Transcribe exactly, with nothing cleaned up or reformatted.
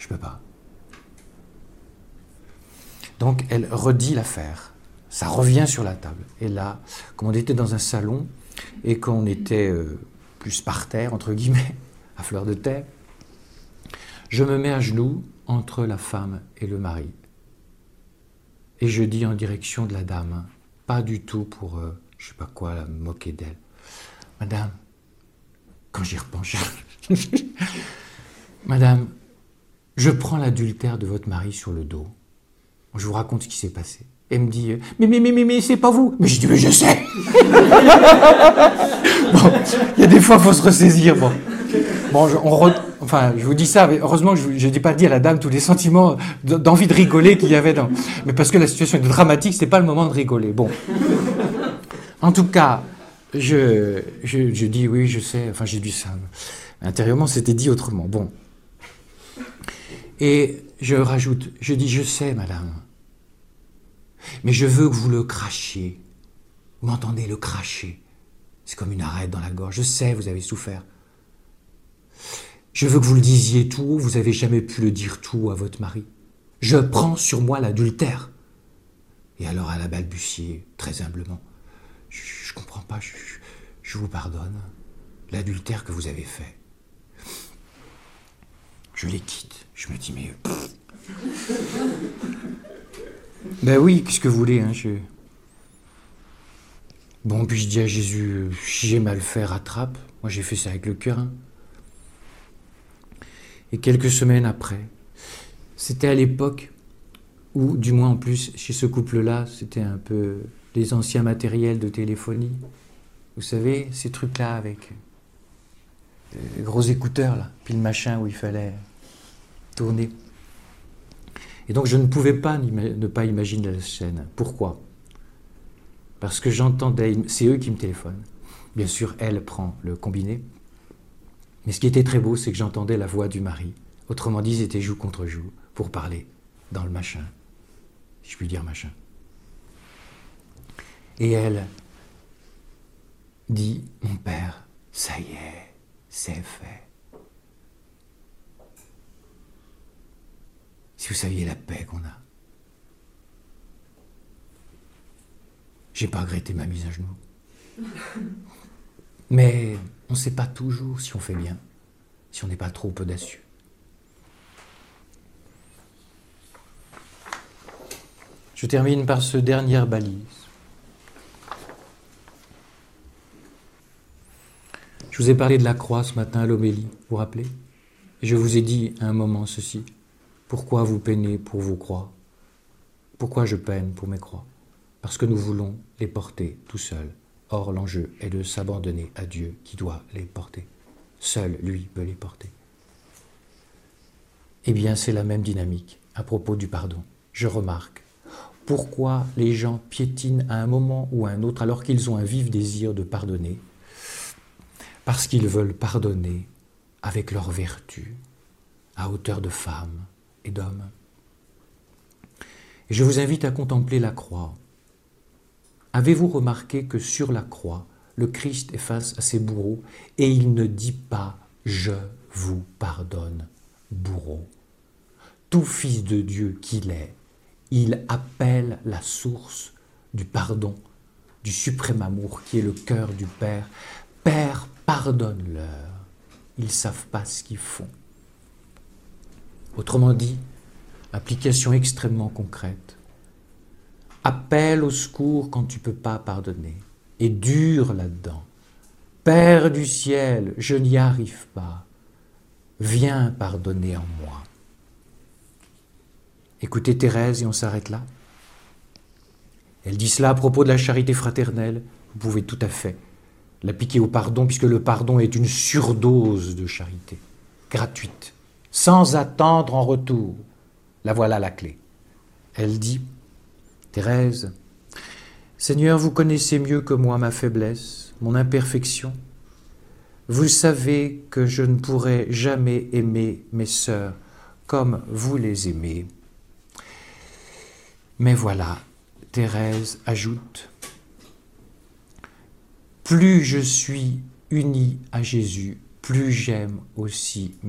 Je peux pas. Donc elle redit l'affaire. Ça revient sur la table. Et là, comme on était dans un salon et qu'on était euh, plus par terre, entre guillemets, à fleur de terre, je me mets à genoux entre la femme et le mari. Et je dis en direction de la dame, pas du tout pour, euh, je sais pas quoi, la moquer d'elle. Madame, quand j'y repense, je... Madame, je prends l'adultère de votre mari sur le dos. Je vous raconte ce qui s'est passé. Elle me dit, mais, mais, mais, mais, mais c'est pas vous. Mais je dis, mais je sais. Bon, il y a des fois, il faut se ressaisir. Bon, bon je, on re... enfin, je vous dis ça, mais heureusement que je ne dis pas dit à la dame tous les sentiments d'envie de rigoler qu'il y avait dans... Mais parce que la situation est dramatique, ce n'est pas le moment de rigoler. Bon. En tout cas, je, je, je dis, oui, je sais. Enfin, j'ai dit ça. Intérieurement, c'était dit autrement. Bon. Et je rajoute, je dis, je sais, madame, mais je veux que vous le crachiez. Vous m'entendez, le cracher. C'est comme une arête dans la gorge. Je sais, vous avez souffert. Je veux que vous le disiez tout haut, vous n'avez jamais pu le dire tout haut à votre mari. Je prends sur moi l'adultère. Et alors elle a balbutié, très humblement. Je ne comprends pas, je, je vous pardonne. L'adultère que vous avez fait. Je les quitte. Je me dis, mais... ben oui, qu'est-ce que vous voulez, hein, je... Bon, puis je dis à Jésus, si j'ai mal fait, rattrape. Moi, j'ai fait ça avec le cœur. Hein. Et quelques semaines après, c'était à l'époque où, du moins en plus, chez ce couple-là, c'était un peu les anciens matériels de téléphonie. Vous savez, ces trucs-là avec les gros écouteurs, là, puis le machin où il fallait tourner. Et donc, je ne pouvais pas ne pas imaginer la scène. Pourquoi ? Parce que j'entendais, c'est eux qui me téléphonent. Bien sûr, elle prend le combiné. Mais ce qui était très beau, c'est que j'entendais la voix du mari. Autrement dit, ils étaient joue contre joue pour parler dans le machin. Si je puis dire machin. Et elle dit, mon père, ça y est, c'est fait. Si vous saviez la paix qu'on a. J'ai pas regretté ma mise à genoux. Mais on ne sait pas toujours si on fait bien, si on n'est pas trop audacieux. Je termine par ce dernière balise. Je vous ai parlé de la croix ce matin à l'homélie, vous vous rappelez ? Et je vous ai dit à un moment ceci. Pourquoi vous peinez pour vos croix ? Pourquoi je peine pour mes croix ? Parce que nous voulons les porter tout seuls. Or, l'enjeu est de s'abandonner à Dieu qui doit les porter. Seul, lui, peut les porter. Eh bien, c'est la même dynamique à propos du pardon. Je remarque pourquoi les gens piétinent à un moment ou à un autre alors qu'ils ont un vif désir de pardonner. Parce qu'ils veulent pardonner avec leur vertu, à hauteur de femmes et d'hommes. Et je vous invite à contempler la croix. Avez-vous remarqué que sur la croix, le Christ est face à ses bourreaux et il ne dit pas « Je vous pardonne, bourreau ». Tout fils de Dieu qu'il est, il appelle la source du pardon, du suprême amour qui est le cœur du Père. « Père, pardonne-leur, ils ne savent pas ce qu'ils font ». Autrement dit, application extrêmement concrète. Appelle au secours quand tu ne peux pas pardonner. Et dure là-dedans. Père du ciel, je n'y arrive pas. Viens pardonner en moi. Écoutez Thérèse et on s'arrête là. Elle dit cela à propos de la charité fraternelle. Vous pouvez tout à fait l'appliquer au pardon puisque le pardon est une surdose de charité. Gratuite. Sans attendre en retour. La voilà la clé. Elle dit... Thérèse, Seigneur, vous connaissez mieux que moi ma faiblesse, mon imperfection. Vous savez que je ne pourrai jamais aimer mes sœurs comme vous les aimez. Mais voilà, Thérèse ajoute, plus je suis unie à Jésus, plus j'aime aussi